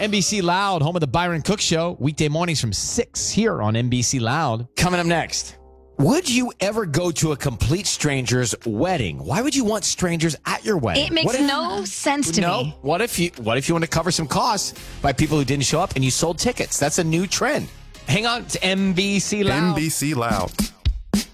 NBC Loud, home of the Byron Cook Show, weekday mornings from 6 here on NBC Loud. Coming up next. Would you ever go to a complete stranger's wedding? Why would you want strangers at your wedding? It makes no sense to me. What if you want to cover some costs by people who didn't show up and you sold tickets? That's a new trend. Hang on to NBC Loud. NBC Loud.